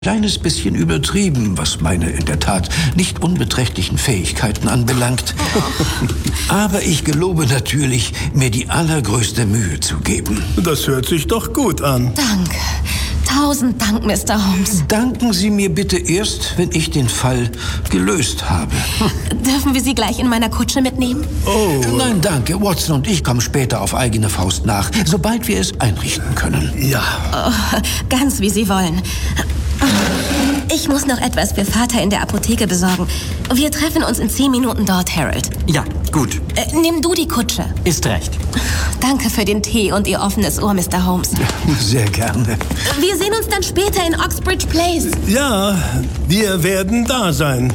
Kleines bisschen übertrieben, was meine in der Tat nicht unbeträchtlichen Fähigkeiten anbelangt. Aber ich gelobe natürlich, mir die allergrößte Mühe zu geben. Das hört sich doch gut an. Danke. 1000 Dank, Mr. Holmes. Danken Sie mir bitte erst, wenn ich den Fall gelöst habe. Dürfen wir Sie gleich in meiner Kutsche mitnehmen? Oh. Nein, danke. Watson und ich kommen später auf eigene Faust nach, sobald wir es einrichten können. Ja. Oh, ganz wie Sie wollen. Ich muss noch etwas für Vater in der Apotheke besorgen. Wir treffen uns in 10 Minuten dort, Harold. Ja, gut. Nimm du die Kutsche. Ist recht. Danke für den Tee und Ihr offenes Ohr, Mr. Holmes. Sehr gerne. Wir sehen uns dann später in Oxbridge Place. Ja, wir werden da sein.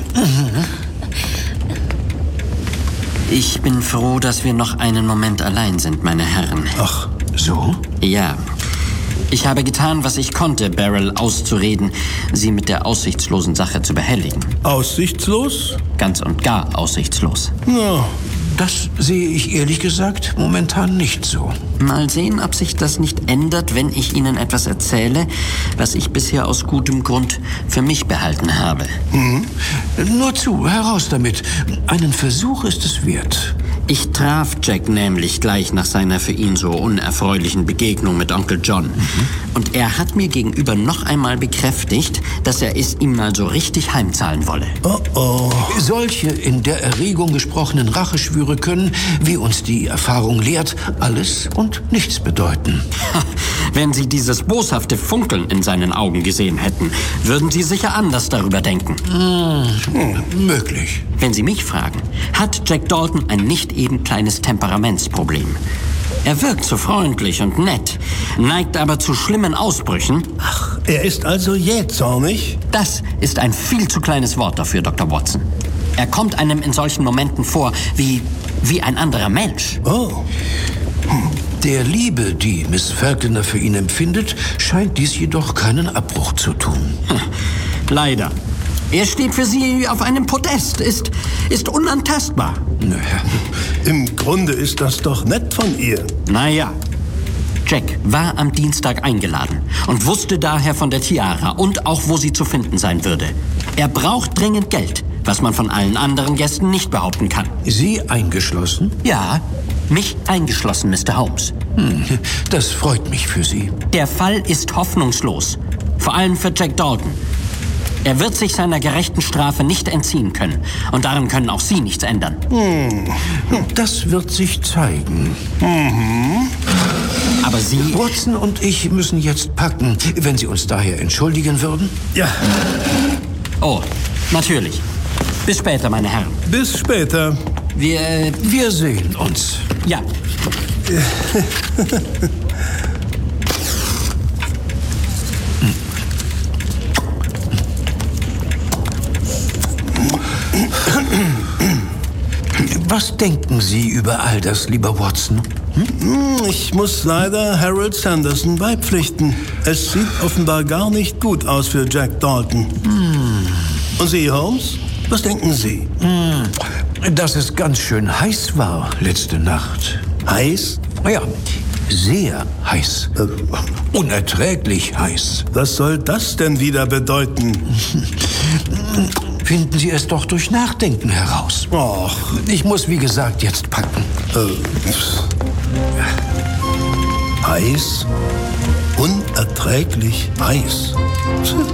Ich bin froh, dass wir noch einen Moment allein sind, meine Herren. Ach, so? Ja. Ich habe getan, was ich konnte, Beryl auszureden, sie mit der aussichtslosen Sache zu behelligen. Aussichtslos? Ganz und gar aussichtslos. Ja. Das sehe ich ehrlich gesagt momentan nicht so. Mal sehen, ob sich das nicht ändert, wenn ich Ihnen etwas erzähle, was ich bisher aus gutem Grund für mich behalten habe. Nur zu, heraus damit. Einen Versuch ist es wert. Ich traf Jack nämlich gleich nach seiner für ihn so unerfreulichen Begegnung mit Onkel John. Und er hat mir gegenüber noch einmal bekräftigt, dass er es ihm mal so richtig heimzahlen wolle. Oh oh. Solche in der Erregung gesprochenen Racheschwüre können, wie uns die Erfahrung lehrt, alles und nichts bedeuten. Wenn Sie dieses boshafte Funkeln in seinen Augen gesehen hätten, würden Sie sicher anders darüber denken. Möglich. Wenn Sie mich fragen, hat Jack Dalton ein nicht eben kleines Temperamentsproblem. Er wirkt so freundlich und nett, neigt aber zu schlimmen Ausbrüchen. Ach, er ist also jähzornig? Das ist ein viel zu kleines Wort dafür, Dr. Watson. Er kommt einem in solchen Momenten vor wie ein anderer Mensch. Oh. Der Liebe, die Miss Falconer für ihn empfindet, scheint dies jedoch keinen Abbruch zu tun. Leider. Er steht für sie auf einem Podest, ist unantastbar. Naja. Im Grunde ist das doch nett von ihr. Naja. Jack war am Dienstag eingeladen und wusste daher von der Tiara und auch, wo sie zu finden sein würde. Er braucht dringend Geld, was man von allen anderen Gästen nicht behaupten kann. Sie eingeschlossen? Ja, mich eingeschlossen, Mr. Holmes. Das freut mich für Sie. Der Fall ist hoffnungslos. Vor allem für Jack Dalton. Er wird sich seiner gerechten Strafe nicht entziehen können. Und daran können auch Sie nichts ändern. Das wird sich zeigen. Aber Sie... Watson und ich müssen jetzt packen, wenn Sie uns daher entschuldigen würden. Ja, Oh, natürlich. Bis später, meine Herren. bis später. Wir sehen uns. Ja. Was denken Sie über all das, lieber Watson? Ich muss leider Harold Sanderson beipflichten. Es sieht offenbar gar nicht gut aus für Jack Dalton. Und Sie, Holmes? Was denken Sie? Dass es ganz schön heiß war letzte Nacht. Heiß? Ja, sehr heiß. Unerträglich heiß. Was soll das denn wieder bedeuten? Finden Sie es doch durch Nachdenken heraus. Och, Ich muss, wie gesagt, jetzt packen. heiß? Unerträglich heiß.